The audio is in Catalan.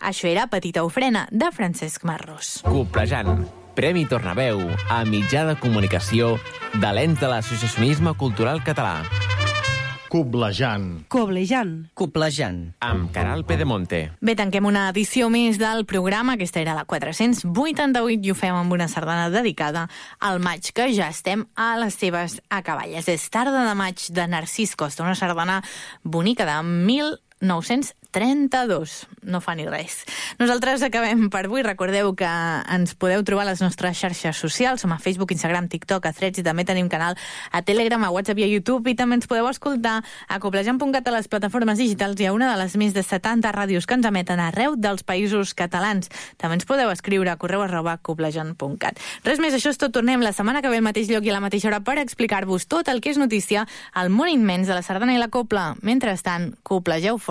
Això era Petita Ofrena, de Francesc Marrós. Coplejant, Premi Tornaveu a mitjà de comunicació de l'ens de l'associacionisme cultural català. Coblejant. Amb Caral Pedemonte. Bé, tanquem una edició més del programa. Aquesta era la 488 i ho fem amb una sardana dedicada al maig, que ja estem a les seves acaballes. És Tarda de maig, de Narcís Costa, una sardana bonica de 1932. No fa ni res. Nosaltres acabem per avui. Recordeu que ens podeu trobar a les nostres xarxes socials. Som a Facebook, Instagram, TikTok, a Threads, i també tenim canal a Telegram, a WhatsApp i a YouTube, i també ens podeu escoltar a coplejant.cat, a les plataformes digitals i a una de les més de 70 ràdios que ens emeten arreu dels països catalans. També ens podeu escriure a correu@coplejant.cat. Res més, això és tot. Tornem la setmana que ve al mateix lloc i a la mateixa hora per explicar-vos tot el que és notícia al món immens de la sardana i la copla. Mentrestant, coplegeu fort.